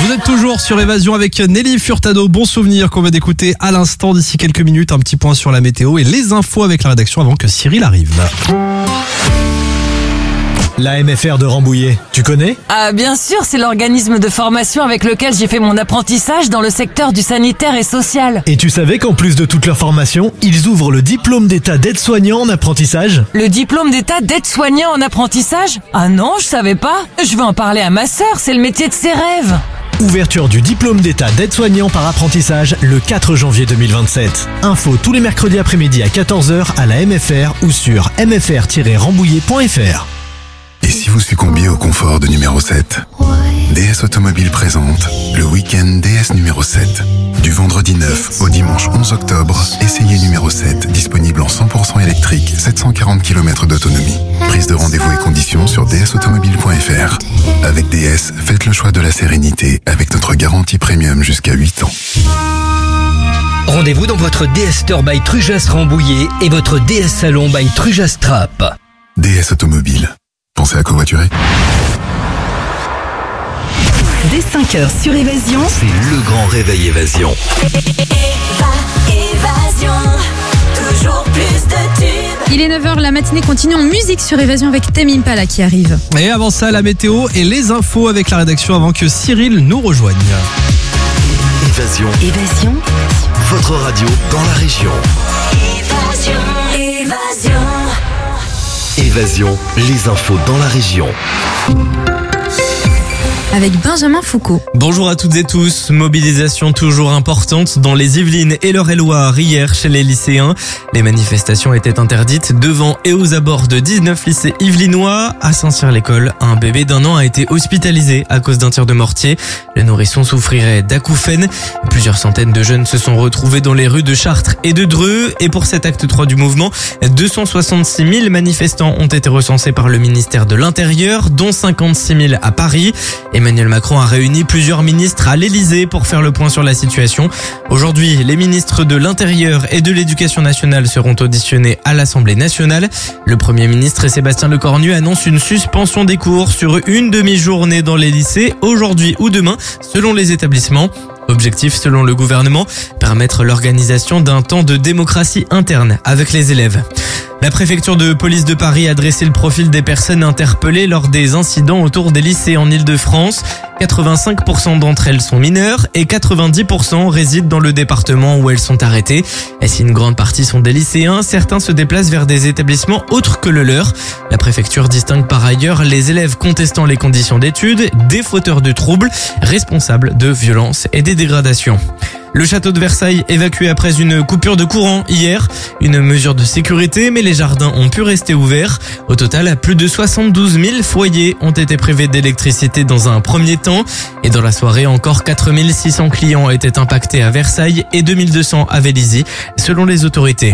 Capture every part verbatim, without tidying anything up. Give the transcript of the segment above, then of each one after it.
Vous êtes toujours sur Évasion avec Nelly Furtado. Bon souvenir qu'on va d'écouter à l'instant d'ici quelques minutes. Un petit point sur la météo et les infos avec la rédaction avant que Cyril arrive. La M F R de Rambouillet, tu connais ? Ah bien sûr, c'est l'organisme de formation avec lequel j'ai fait mon apprentissage dans le secteur du sanitaire et social. Et tu savais qu'en plus de toute leur formation, ils ouvrent le diplôme d'état d'aide-soignant en apprentissage ? Le diplôme d'état d'aide-soignant en apprentissage ? Ah non, je savais pas. Je vais en parler à ma sœur, c'est le métier de ses rêves. Ouverture du diplôme d'état d'aide-soignant par apprentissage le quatre janvier deux mille vingt-sept. Info tous les mercredis après-midi à quatorze heures à la M F R ou sur m f r tiret rambouillet point f r. Et si vous succombiez au confort de numéro sept ? D S Automobile présente le week-end D S numéro sept. Du vendredi neuf au dimanche onze octobre, essayez numéro sept, disponible en cent pour cent électrique, sept cent quarante kilomètres d'autonomie. Prise de rendez-vous et conditions sur d s automobile point f r. Avec D S, faites le choix de la sérénité avec notre garantie premium jusqu'à huit ans. Rendez-vous dans votre D S Store by Trujas Rambouillet et votre D S Salon by Trujas Trappes. D S Automobile. Pensez à covoiturer ? Dès cinq heures sur Évasion, C'est le grand réveil Évasion. Évasion, toujours plus de tubes. Il est neuf heures, la matinée continue en musique sur Évasion avec Tame Impala qui arrive. Et avant ça, la météo et les infos avec la rédaction avant que Cyril nous rejoigne. Évasion, Évasion, votre radio dans la région. Évasion, évasion. Évasion, les infos dans la région. Avec Benjamin Foucault. Bonjour à toutes et tous. Mobilisation toujours importante dans les Yvelines et l'Eure-et-Loir hier chez les lycéens. Les manifestations étaient interdites devant et aux abords de dix-neuf lycées yvelinois. À Saint-Cyr-l'École, un bébé d'un an a été hospitalisé à cause d'un tir de mortier. Le nourrisson souffrirait d'acouphènes. Plusieurs centaines de jeunes se sont retrouvés dans les rues de Chartres et de Dreux. Et pour cet acte trois du mouvement, deux cent soixante-six mille manifestants ont été recensés par le ministère de l'Intérieur, dont cinquante-six mille à Paris. Emmanuel Macron a réuni plusieurs ministres à l'Elysée pour faire le point sur la situation. Aujourd'hui, les ministres de l'Intérieur et de l'Éducation nationale seront auditionnés à l'Assemblée nationale. Le Premier ministre Sébastien Lecornu annonce une suspension des cours sur une demi-journée dans les lycées, aujourd'hui ou demain, selon les établissements. Objectif, selon le gouvernement, permettre l'organisation d'un temps de démocratie interne avec les élèves. La préfecture de police de Paris a dressé le profil des personnes interpellées lors des incidents autour des lycées en Ile-de-France. quatre-vingt-cinq pour cent d'entre elles sont mineures et quatre-vingt-dix pour cent résident dans le département où elles sont arrêtées. Et si une grande partie sont des lycéens, certains se déplacent vers des établissements autres que le leur. La préfecture distingue par ailleurs les élèves contestant les conditions d'études, des fauteurs de troubles, responsables de violences et des dégradations. Le château de Versailles évacué après une coupure de courant hier. Une mesure de sécurité, mais les jardins ont pu rester ouverts. Au total, plus de soixante-douze mille foyers ont été privés d'électricité dans un premier temps. Et dans la soirée, encore quatre mille six cents clients étaient impactés à Versailles et deux mille deux cents à Vélizy, selon les autorités.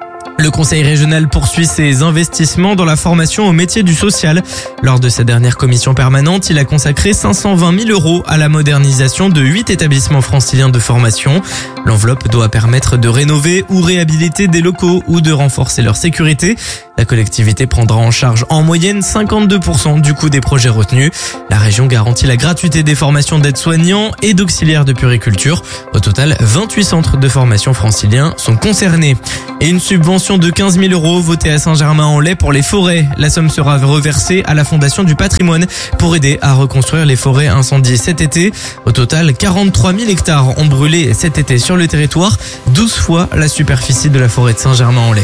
Le conseil régional poursuit ses investissements dans la formation au métier du social. Lors de sa dernière commission permanente, il a consacré cinq cent vingt mille euros à la modernisation de huit établissements franciliens de formation. L'enveloppe doit permettre de rénover ou réhabiliter des locaux ou de renforcer leur sécurité. La collectivité prendra en charge en moyenne cinquante-deux pour cent du coût des projets retenus. La région garantit la gratuité des formations d'aides-soignants et d'auxiliaires de puériculture. Au total, vingt-huit centres de formation franciliens sont concernés. Et une subvention de quinze mille euros votée à Saint-Germain-en-Laye pour les forêts. La somme sera reversée à la Fondation du patrimoine pour aider à reconstruire les forêts incendiées cet été. Au total, quarante-trois mille hectares ont brûlé cet été sur le territoire, douze fois la superficie de la forêt de Saint-Germain-en-Laye.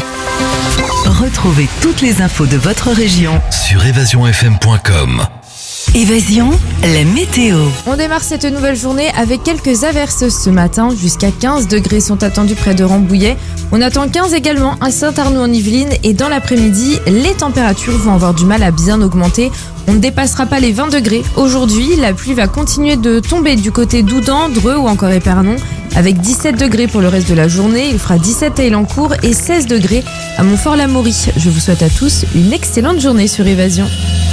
retrouvez toutes les infos de votre région Sur évasion f m point com. Évasion, la météo. On démarre cette nouvelle journée avec quelques averses ce matin. Jusqu'à quinze degrés sont attendus près de Rambouillet. On attend quinze également à Saint-Arnoux en Yvelines. Et dans l'après-midi, les températures vont avoir du mal à bien augmenter. On ne dépassera pas les vingt degrés. Aujourd'hui, la pluie va continuer de tomber du côté d'Oudan, Dreux ou encore Épernon. Avec dix-sept degrés pour le reste de la journée. Il fera dix-sept à Élancourt et seize degrés à Montfort-l'Amaury. Je vous souhaite à tous une excellente journée sur Évasion.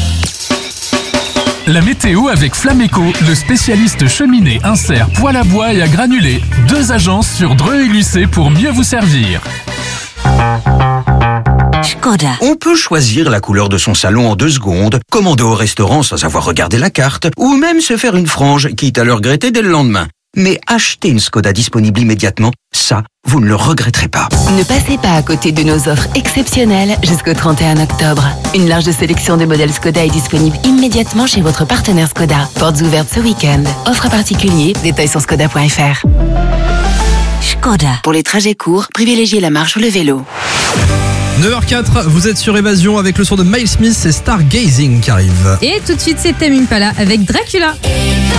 La météo avec Flameco, le spécialiste cheminée, insert, poêle à bois et à granulés. Deux agences sur Dreux et Lucé pour mieux vous servir. Škoda. On peut choisir la couleur de son salon en deux secondes, commander au restaurant sans avoir regardé la carte, ou même se faire une frange, quitte à le regretter dès le lendemain. Mais acheter une Škoda disponible immédiatement, ça, vous ne le regretterez pas. Ne passez pas à côté de nos offres exceptionnelles jusqu'au trente et un octobre. Une large sélection de modèles Škoda est disponible immédiatement chez votre partenaire Škoda. Portes ouvertes ce week-end. Offre à particulier, détails sur škoda point f r. Škoda. Pour les trajets courts, privilégiez la marche ou le vélo. neuf heures quatre, vous êtes sur Évasion avec le son de Miles Smith et Stargazing qui arrive. Et tout de suite, c'est Tame Impala avec Dracula.